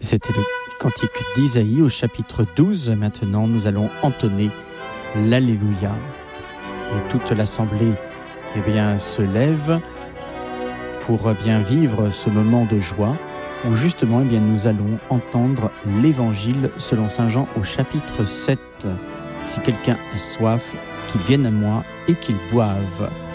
C'était le cantique d'Isaïe au chapitre 12. Maintenant, nous allons entonner l'Alléluia. Et toute l'assemblée se lève pour bien vivre ce moment de joie où justement nous allons entendre l'Évangile selon Saint Jean au chapitre 7. Si quelqu'un a soif, qu'il vienne à moi et qu'il boive.